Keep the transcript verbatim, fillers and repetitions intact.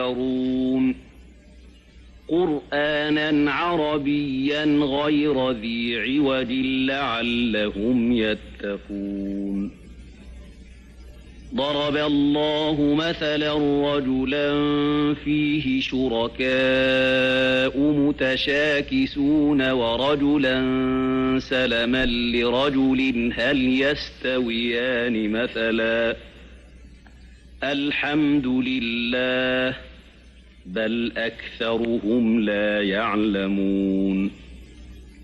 يَسْتَكْبَرُونَ قُرْآنًا عَرَبِيًّا غَيْرَ ذِي عِوَجٍ لَّعَلَّهُمْ يَتَّقُونَ ضَرَبَ اللَّهُ مَثَلًا رَّجُلًا فِيهِ شُرَكَاءُ مُتَشَاكِسُونَ وَرَجُلًا سَلَمًا لِّرَجُلٍ هَلْ يَسْتَوِيَانِ مَثَلًا الْحَمْدُ لِلَّهِ بَلْ أَكْثَرُهُمْ لَا يَعْلَمُونَ